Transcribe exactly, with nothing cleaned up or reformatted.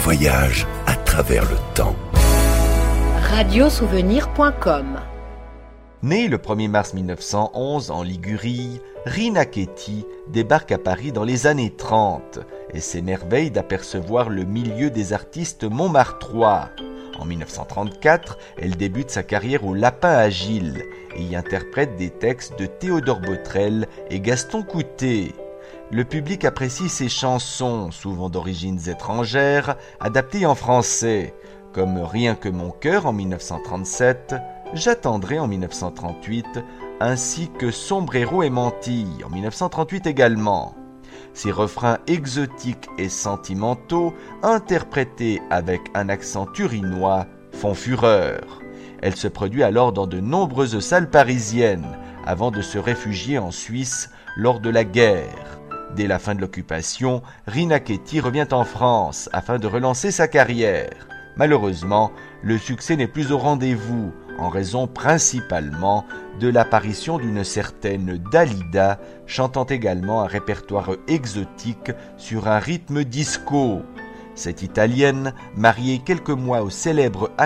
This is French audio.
voyage à travers le temps. radiosouvenir point com. Né le premier mars mille neuf cent onze en Ligurie, Rina Chetty débarque à Paris dans les années trente et s'émerveille d'apercevoir le milieu des artistes montmartrois. En mille neuf cent trente-quatre, elle débute sa carrière au Lapin Agile et y interprète des textes de Théodore Botrel et Gaston Coutet. Le public apprécie ses chansons, souvent d'origines étrangères, adaptées en français, comme Rien que mon cœur en mille neuf cent trente-sept, J'attendrai en mille neuf cent trente-huit, ainsi que Sombrero et Mantille en mille neuf cent trente-huit également. Ces refrains exotiques et sentimentaux, interprétés avec un accent turinois, font fureur. Elle se produit alors dans de nombreuses salles parisiennes, avant de se réfugier en Suisse lors de la guerre. Dès la fin de l'occupation, Rina Chetty revient en France afin de relancer sa carrière. Malheureusement, le succès n'est plus au rendez-vous, en raison principalement de l'apparition d'une certaine Dalida, chantant également un répertoire exotique sur un rythme disco. Cette Italienne, mariée quelques mois au célèbre